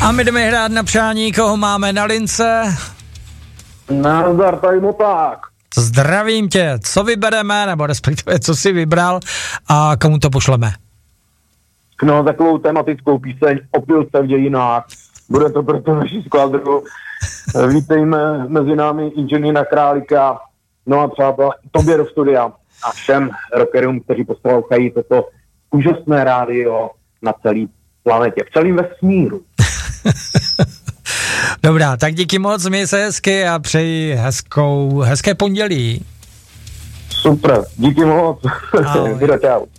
A my jdeme hrát na přání, koho máme na lince. Nazdar, tady Moták. Zdravím tě, co vybereme, nebo respektive co jsi vybral a komu to pošleme? No, takovou tematickou píseň Opil se v dějinách. Bude to pro to naši skladru. Vítejme mezi námi inženýra Králíka, no a přátelé, tobě do studia a všem rockerům, kteří poslouchají toto úžasné rádio na celý planetě, v celém vesmíru. Dobrá, tak díky moc, měj se hezky a přeji hezké pondělí. Super, díky moc. Čau.